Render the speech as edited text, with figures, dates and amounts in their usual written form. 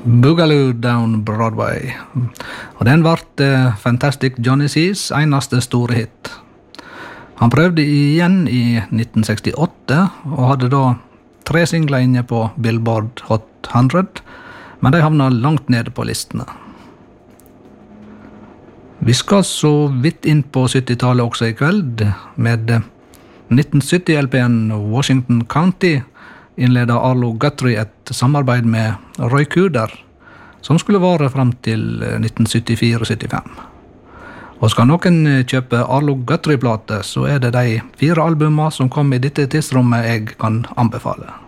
Boogaloo Down Broadway. Og den vart Fantastic Johnny C's eneste store hit. Han prøvde igjen i 1968, og hadde da 3 singler inne på Billboard Hot 100, men de havna langt nede på listene. Vi skal så vidt inn på 70-tallet også i kveld, med 1970-LP'en Washington County innledet Arlo Guthrie et samarbeid med Roy Cooder, som skulle vare frem til 1974-75. Og skal noen kjøpe Arlo Guthrie-plate, så er det de 4 albumene som kom i dette tidsrommet jeg kan anbefale.